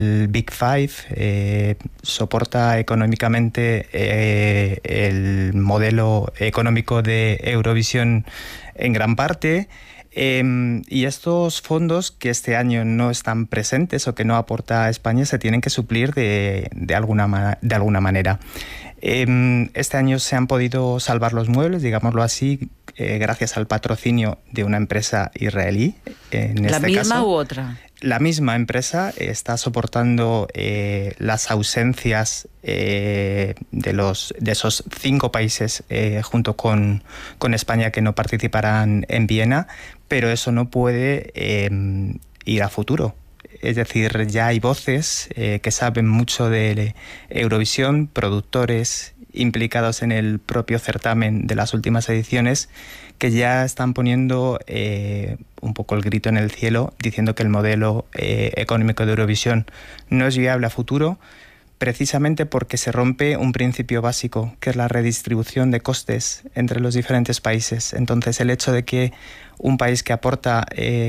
el Big Five, soporta económicamente el modelo económico de Eurovisión en gran parte. Y estos fondos que este año no están presentes o que no aporta España se tienen que suplir de alguna manera. Este año se han podido salvar los muebles, digámoslo así, gracias al patrocinio de una empresa israelí. ¿La misma u otra? La misma empresa está soportando las ausencias de esos 5 países junto con España que no participarán en Viena, pero eso no puede ir a futuro. Es decir, ya hay voces que saben mucho de Eurovisión, productores implicados en el propio certamen de las últimas ediciones, que ya están poniendo un poco el grito en el cielo, diciendo que el modelo económico de Eurovisión no es viable a futuro, precisamente porque se rompe un principio básico, que es la redistribución de costes entre los diferentes países. Entonces, el hecho de que un país que aporta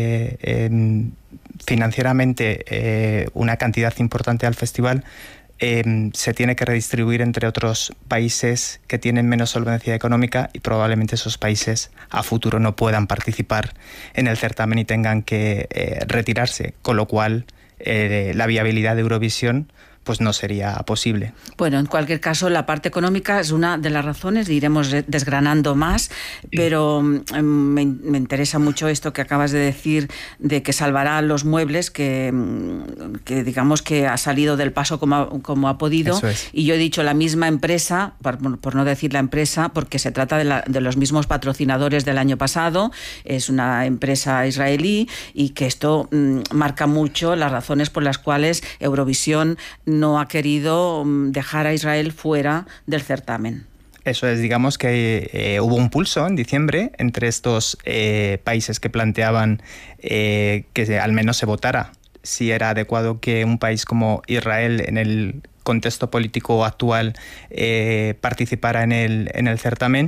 financieramente una cantidad importante al festival se tiene que redistribuir entre otros países que tienen menos solvencia económica, y probablemente esos países a futuro no puedan participar en el certamen y tengan que retirarse, con lo cual la viabilidad de Eurovisión pues no sería posible. Bueno, en cualquier caso, la parte económica es una de las razones, iremos desgranando más, pero me interesa mucho esto que acabas de decir, de que salvará los muebles, que digamos que ha salido del paso como ha podido. Eso es. Y yo he dicho la misma empresa, por no decir la empresa, porque se trata de los mismos patrocinadores del año pasado, es una empresa israelí, y que esto marca mucho las razones por las cuales Eurovisión no ha querido dejar a Israel fuera del certamen. Eso es, digamos que hubo un pulso en diciembre entre estos países que planteaban que al menos se votara si era adecuado que un país como Israel, en el contexto político actual, participara en el certamen.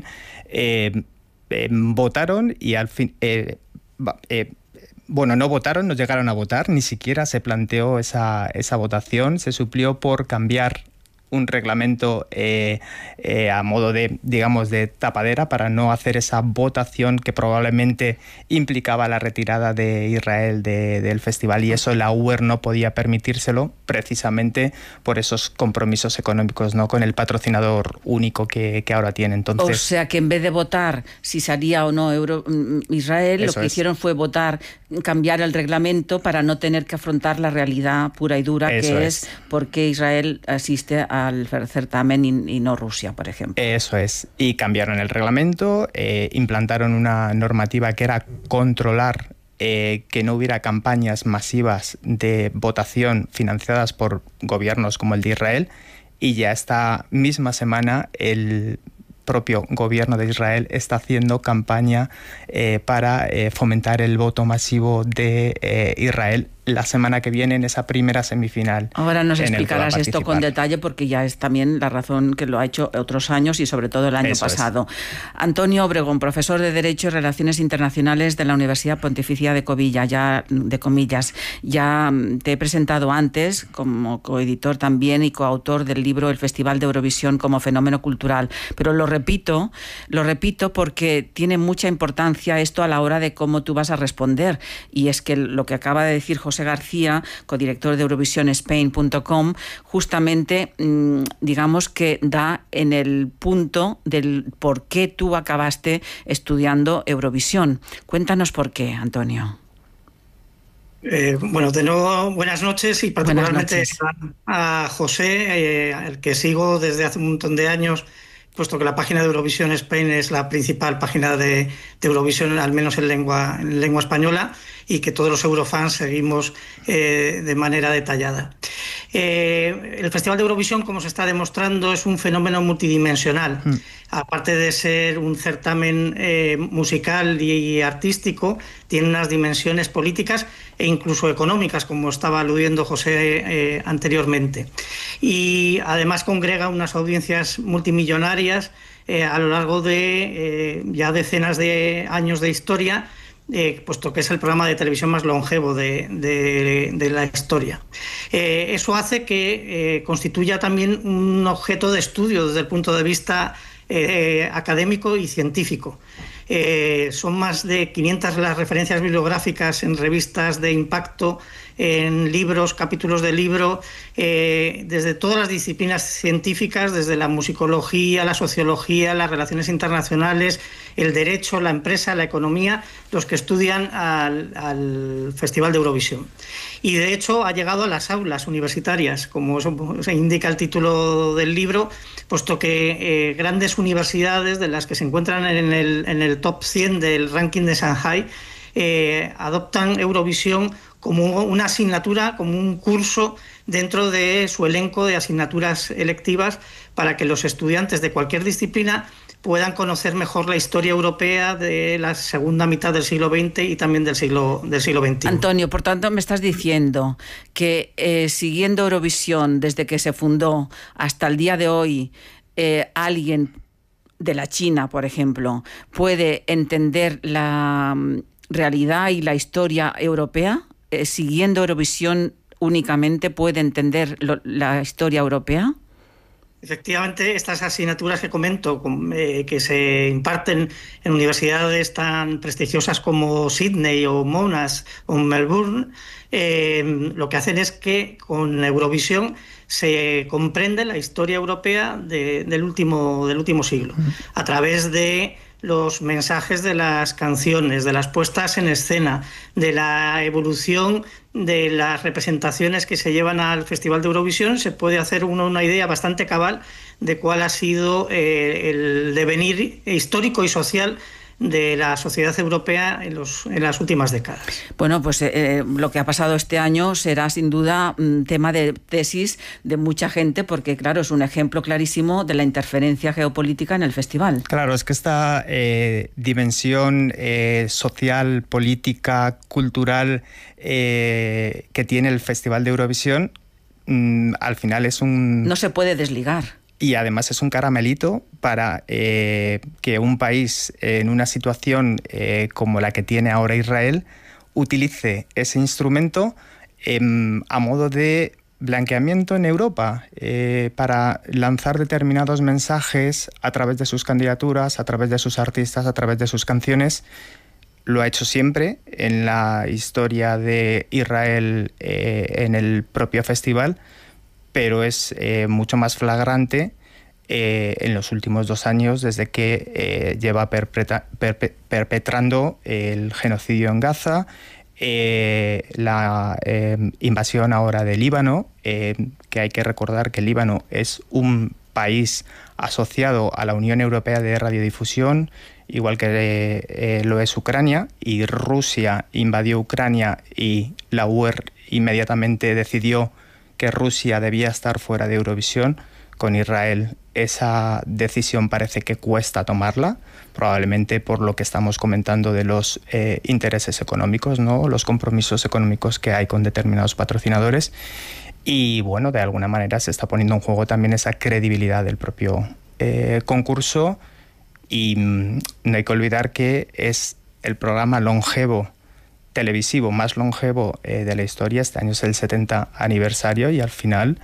Votaron y al fin... Bueno, no votaron, no llegaron a votar, ni siquiera se planteó esa votación. Se suplió por cambiar un reglamento a modo de, digamos, de tapadera para no hacer esa votación que probablemente implicaba la retirada de Israel del festival, y eso la UER no podía permitírselo precisamente por esos compromisos económicos, ¿no?, con el patrocinador único que ahora tiene. Entonces, o sea que en vez de votar si salía o no Israel, lo que hicieron fue votar, cambiar el reglamento para no tener que afrontar la realidad pura y dura, que es por qué Israel asiste al certamen y no Rusia, por ejemplo. Eso es. Y cambiaron el reglamento, implantaron una normativa que era controlar que no hubiera campañas masivas de votación financiadas por gobiernos como el de Israel, y ya esta misma semana el propio gobierno de Israel está haciendo campaña para fomentar el voto masivo de Israel la semana que viene en esa primera semifinal. Ahora nos explicarás esto con detalle, porque ya es también la razón que lo ha hecho otros años y sobre todo el año pasado. Antonio Obregón, profesor de Derecho y Relaciones Internacionales de la Universidad Pontificia de Comillas. Ya te he presentado antes como coeditor también y coautor del libro El Festival de Eurovisión como fenómeno cultural, pero lo repito porque tiene mucha importancia esto a la hora de cómo tú vas a responder, y es que lo que acaba de decir José García, codirector de EurovisionSpain.com, justamente digamos que da en el punto del por qué tú acabaste estudiando Eurovisión. Cuéntanos por qué, Antonio. Bueno, de nuevo, buenas noches, y particularmente a José, al que sigo desde hace un montón de años, puesto que la página de Eurovisión Spain es la principal página de Eurovisión, al menos en lengua española, y que todos los eurofans seguimos de manera detallada. El Festival de Eurovisión, como se está demostrando, es un fenómeno multidimensional. Aparte de ser un certamen musical y artístico, tiene unas dimensiones políticas e incluso económicas, como estaba aludiendo José anteriormente. Y además congrega unas audiencias multimillonarias a lo largo de ya decenas de años de historia, puesto que es el programa de televisión más longevo de la historia. Eso hace que constituya también un objeto de estudio desde el punto de vista académico y científico. Son más de 500 las referencias bibliográficas en revistas de impacto, en libros, capítulos de libro, desde todas las disciplinas científicas, desde la musicología, la sociología, las relaciones internacionales, el derecho, la empresa, la economía, los que estudian al Festival de Eurovisión. Y de hecho ha llegado a las aulas universitarias, como se indica el título del libro, puesto que grandes universidades de las que se encuentran en el top 100 del ranking de Shanghai adoptan Eurovisión como una asignatura, como un curso dentro de su elenco de asignaturas electivas, para que los estudiantes de cualquier disciplina puedan conocer mejor la historia europea de la segunda mitad del siglo XX y también del siglo XXI. Antonio, por tanto, me estás diciendo que siguiendo Eurovisión desde que se fundó hasta el día de hoy, alguien de la China, por ejemplo, puede entender la realidad y la historia europea. Siguiendo Eurovisión únicamente puede entender la historia europea. Efectivamente, estas asignaturas que comento, que se imparten en universidades tan prestigiosas como Sydney o Monash o Melbourne, lo que hacen es que con Eurovisión se comprende la historia europea del último siglo, a través de los mensajes de las canciones, de las puestas en escena, de la evolución de las representaciones que se llevan al Festival de Eurovisión. Se puede hacer una idea bastante cabal de cuál ha sido el devenir histórico y social de la sociedad europea en las últimas décadas. Bueno, pues lo que ha pasado este año será sin duda tema de tesis de mucha gente, porque claro, es un ejemplo clarísimo de la interferencia geopolítica en el festival. Claro, es que esta dimensión social, política, cultural que tiene el Festival de Eurovisión, al final es un... No se puede desligar. Y además es un caramelito para que un país en una situación como la que tiene ahora Israel utilice ese instrumento a modo de blanqueamiento en Europa, para lanzar determinados mensajes a través de sus candidaturas, a través de sus artistas, a través de sus canciones. Lo ha hecho siempre en la historia de Israel en el propio festival, pero es mucho más flagrante en los últimos 2 años, desde que lleva perpetrando el genocidio en Gaza, la invasión ahora de Líbano, que hay que recordar que Líbano es un país asociado a la Unión Europea de Radiodifusión, igual que lo es Ucrania, y Rusia invadió Ucrania y la UER inmediatamente decidió que Rusia debía estar fuera de Eurovisión. Con Israel esa decisión parece que cuesta tomarla, probablemente por lo que estamos comentando de los intereses económicos, ¿no? Los compromisos económicos que hay con determinados patrocinadores. Y bueno, de alguna manera se está poniendo en juego también esa credibilidad del propio concurso. Y no hay que olvidar que es el programa longevo televisivo más longevo de la historia. Este año es el 70 aniversario y al final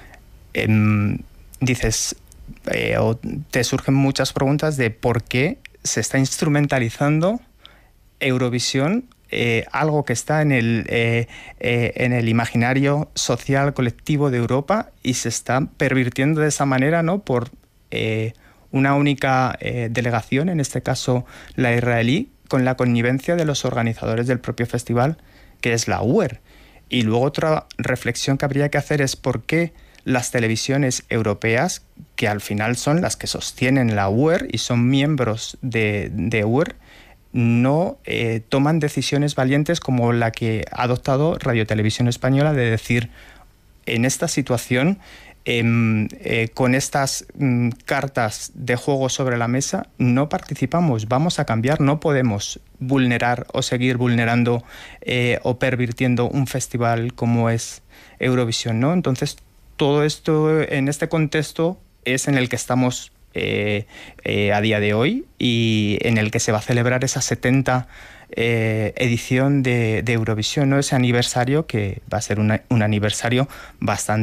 dices, o te surgen muchas preguntas de por qué se está instrumentalizando Eurovisión, algo que está en el imaginario social colectivo de Europa, y se está pervirtiendo de esa manera, ¿no? Por una única delegación, en este caso la israelí, con la connivencia de los organizadores del propio festival, que es la UER. Y luego otra reflexión que habría que hacer es por qué las televisiones europeas, que al final son las que sostienen la UER y son miembros de UER, no toman decisiones valientes como la que ha adoptado Radio Televisión Española, de decir, en esta situación, con estas cartas de juego sobre la mesa, no participamos, vamos a cambiar, no podemos vulnerar o seguir vulnerando o pervirtiendo un festival como es Eurovisión, ¿no? Entonces, todo esto en este contexto es en el que estamos a día de hoy, y en el que se va a celebrar esa 70 edición de Eurovisión, ¿no? Ese aniversario que va a ser un aniversario bastante